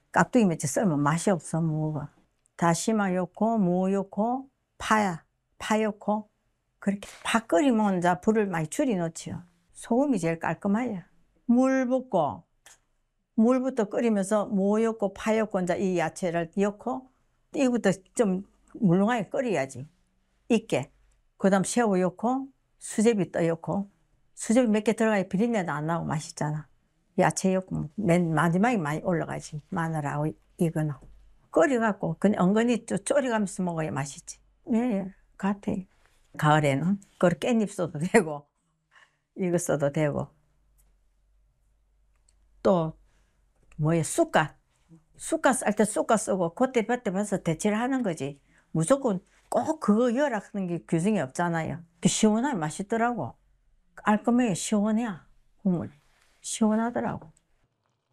깍두기 맺지 썰면 맛이 없어, 무가. 다시마 넣고, 무 넣고, 파 넣고, 그렇게 파 끓이면 이제 불을 많이 줄여 놓지요. 소금이 제일 깔끔해요. 물부터 끓이면서 무 넣고, 파 넣고, 이제 이 야채를 넣고, 이부터 좀 물렁하게 끓여야지. 익게. 그 다음 새우 넣고, 수제비 또 넣고, 수제비 몇 개 들어가야 비린내도 안 나고 맛있잖아. 야채 넣고, 맨 마지막에 많이 올라가지. 마늘하고 이거는. 끓여갖고, 그냥 은근히 졸여가면서 먹어야 맛있지. 예, 같아. 가을에는, 그걸 깻잎 써도 되고, 이거 써도 되고. 또, 뭐야, 쑥갓 쌀 때 쑥갓 쓰고, 그때 봐서 대체를 하는 거지. 무조건 꼭 그거 열악하는 게 규정이 없잖아요. 시원하게 맛있더라고. 깔끔하게 시원해. 국물. 시원하더라고.